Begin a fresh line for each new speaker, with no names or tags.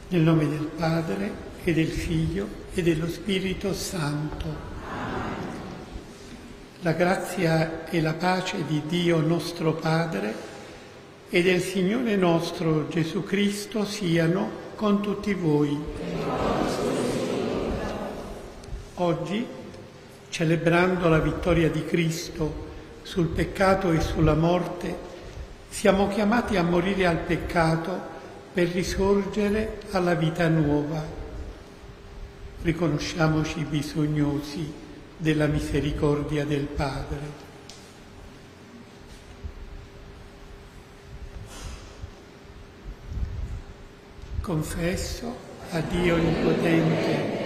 Nel nome del Padre e del Figlio e dello Spirito Santo. La grazia e la pace di Dio nostro Padre e del Signore nostro Gesù Cristo siano con tutti voi. Oggi, celebrando la vittoria di Cristo sul peccato e sulla morte, siamo chiamati a morire al peccato per risorgere alla vita nuova. Riconosciamoci bisognosi della misericordia del Padre. Confesso a Dio Onnipotente